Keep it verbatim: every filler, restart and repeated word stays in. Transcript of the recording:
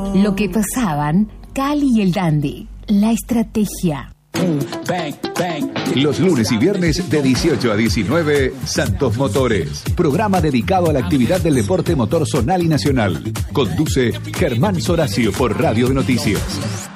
Lo que pasaban, Cali y el Dandy. La estrategia. Los lunes y viernes de dieciocho a diecinueve, Santos Motores. Programa dedicado a la actividad del deporte motor zonal y nacional. Conduce Germán Soracio por Radio de Noticias.